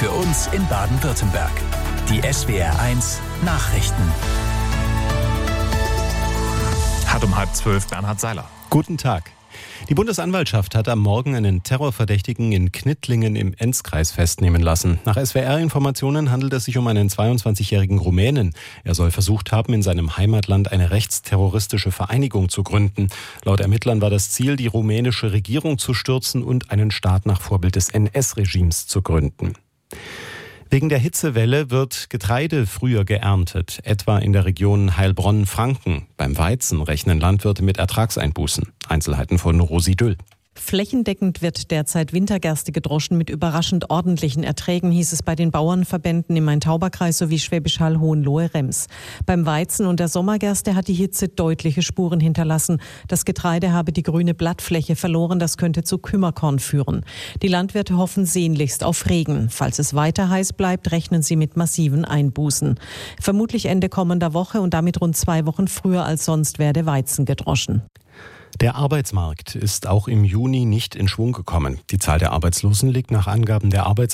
Für uns in Baden-Württemberg. Die SWR1 Nachrichten. Hat um 11:30 Bernhard Seiler. Guten Tag. Die Bundesanwaltschaft hat am Morgen einen Terrorverdächtigen in Knittlingen im Enzkreis festnehmen lassen. Nach SWR-Informationen handelt es sich um einen 22-jährigen Rumänen. Er soll versucht haben, in seinem Heimatland eine rechtsterroristische Vereinigung zu gründen. Laut Ermittlern war das Ziel, die rumänische Regierung zu stürzen und einen Staat nach Vorbild des NS-Regimes zu gründen. Wegen der Hitzewelle wird Getreide früher geerntet, etwa in der Region Heilbronn-Franken. Beim Weizen rechnen Landwirte mit Ertragseinbußen. Einzelheiten von Rosi Düll. Flächendeckend wird derzeit Wintergerste gedroschen mit überraschend ordentlichen Erträgen, hieß es bei den Bauernverbänden im Main-Tauber-Kreis sowie Schwäbisch Hall, Hohenlohe-Rems. Beim Weizen und der Sommergerste hat die Hitze deutliche Spuren hinterlassen. Das Getreide habe die grüne Blattfläche verloren, das könnte zu Kümmerkorn führen. Die Landwirte hoffen sehnlichst auf Regen. Falls es weiter heiß bleibt, rechnen sie mit massiven Einbußen. Vermutlich Ende kommender Woche und damit rund 2 Wochen früher als sonst werde Weizen gedroschen. Der Arbeitsmarkt ist auch im Juni nicht in Schwung gekommen. Die Zahl der Arbeitslosen liegt nach Angaben der